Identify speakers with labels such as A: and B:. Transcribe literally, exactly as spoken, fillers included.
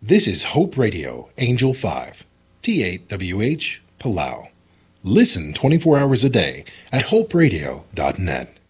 A: This is Hope Radio, Angel five, T eight W H, Palau. Listen twenty-four hours a day at hope radio dot net.